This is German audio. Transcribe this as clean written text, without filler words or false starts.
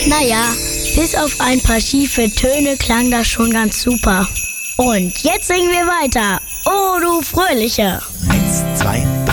Naja, bis auf ein paar schiefe Töne klang das schon ganz super. Und jetzt singen wir weiter. Oh, du Fröhliche. 1, 2, 3.